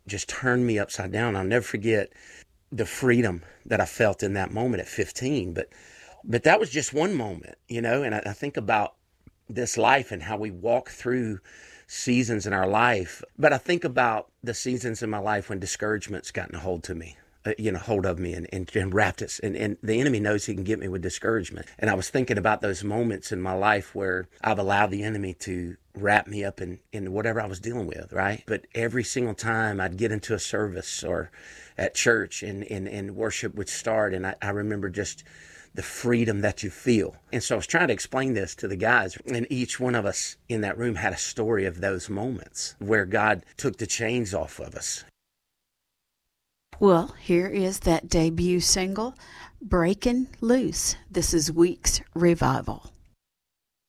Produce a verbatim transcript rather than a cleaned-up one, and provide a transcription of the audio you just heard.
just turned me upside down. I'll never forget the freedom that I felt in that moment at fifteen. But but that was just one moment, you know, and I, I think about this life and how we walk through seasons in our life. But I think about the seasons in my life when discouragement's gotten a hold to me. Uh, you know, hold of me and, and, and wrapped us. And, and the enemy knows he can get me with discouragement. And I was thinking about those moments in my life where I've allowed the enemy to wrap me up in, in whatever I was dealing with, right? But every single time I'd get into a service or at church and, and, and worship would start, and I, I remember just the freedom that you feel. And so I was trying to explain this to the guys, and each one of us in that room had a story of those moments where God took the chains off of us. Well, here is that debut single, Breaking Loose. This is Weeks Revival.